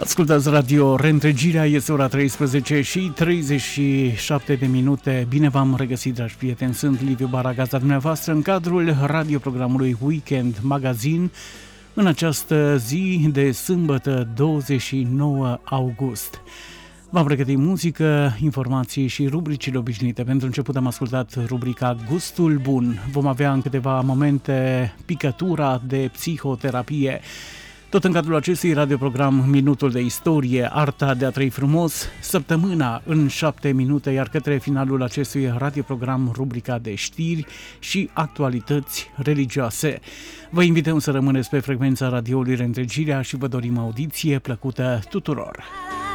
Ascultați Radio Reîntregirea, este ora 13 și 37 de minute. Bine v-am regăsit, dragi prieteni, sunt Liviu Bara, gazda dumneavoastră în cadrul radioprogramului Weekend Magazine în această zi de sâmbătă 29 august. V-am pregătit muzică, informații și rubricile obișnuite. Pentru început am ascultat rubrica Gustul Bun. Vom avea în câteva momente picătura de psihoterapie. Tot în cadrul acestui radioprogram, Minutul de Istorie, Arta de a trăi frumos, Săptămâna în 7 minute, iar către finalul acestui radioprogram, rubrica de știri și actualități religioase. Vă invităm să rămâneți pe frecvența radioului Reîntregirea și vă dorim audiție plăcută tuturor!